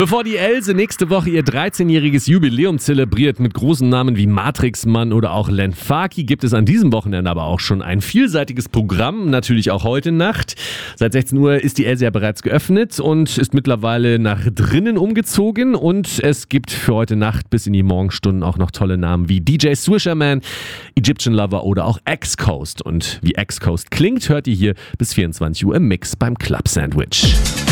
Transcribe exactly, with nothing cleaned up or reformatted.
Bevor die Else nächste Woche ihr dreizehnjähriges Jubiläum zelebriert mit großen Namen wie Matrix Mann oder auch Len Faki, gibt es an diesem Wochenende aber auch schon ein vielseitiges Programm, natürlich auch heute Nacht. Seit sechzehn Uhr ist die Else ja bereits geöffnet und ist mittlerweile nach drinnen umgezogen und es gibt für heute Nacht bis in die Morgenstunden auch noch tolle Namen wie D J Swisherman, Egyptian Lover oder auch X-Coast. Und wie X-Coast klingt, hört ihr hier bis vierundzwanzig Uhr im Mix beim Club Sandwich.